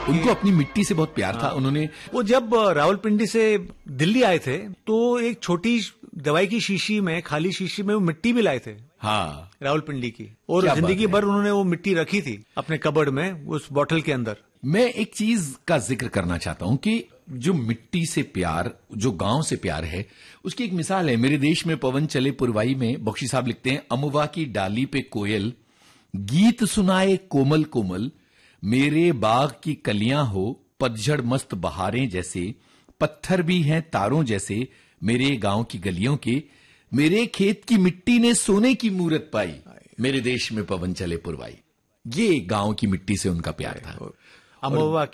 उनको अपनी मिट्टी से बहुत प्यार था। उन्होंने वो जब रावलपिंडी से दिल्ली आए थे तो एक छोटी दवाई की शीशी में, खाली शीशी में वो मिट्टी भी लाए थे। हाँ, रावलपिंडी की, और जिंदगी भर उन्होंने वो मिट्टी रखी थी अपने कबर्ड में, उस बॉटल के अंदर। मैं एक चीज का जिक्र करना चाहता हूं कि जो मिट्टी से प्यार, जो गांव से प्यार है, उसकी एक मिसाल है। मेरे देश में पवन चले पुरवाई में बख्शी साहब लिखते हैं, अमवा की डाली पे कोयल गीत सुनाए कोमल कोमल, मेरे बाग की कलियां हो पतझड़ मस्त बहारें जैसे, पत्थर भी हैं तारों जैसे मेरे गांव की गलियों के, मेरे खेत की मिट्टी ने सोने की मूरत पाई, मेरे देश में पवन चले पुरवाई। ये गांव की मिट्टी से उनका प्यार था। अमवा